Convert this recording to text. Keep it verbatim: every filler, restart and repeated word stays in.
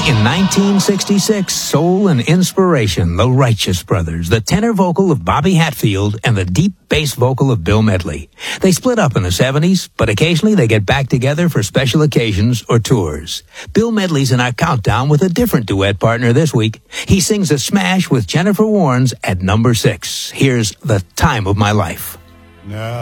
in nineteen sixty-six, soul and inspiration, the Righteous Brothers, the tenor vocal of Bobby Hatfield and the deep bass vocal of Bill Medley. They split up in the seventies, but occasionally they get back together for special occasions or tours. Bill Medley's in our countdown with a different duet partner this week. He sings a smash with Jennifer Warnes at number six. Here's The Time of My Life. Now